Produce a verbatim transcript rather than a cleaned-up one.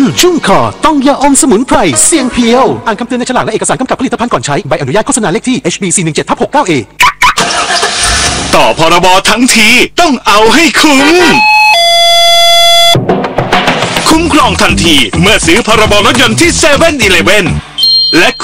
ชุ่มคอต้องยาอมสมุนไพรเสียงเพียวอ่านคำเตือนในฉลากและเอกสารกำกับผลิตภัณฑ์ก่อนใช้ใบอนุญาตโฆษณาเลขที่ เอช บี สี่ หนึ่ง เจ็ด หกเก้า เอต่อพรบทั้งทีต้องเอาให้คุ้มคุ้มครองทันทีเมื่อซื้อพรบรถยนต์ที่ เซเว่น อีเลฟเว่น และ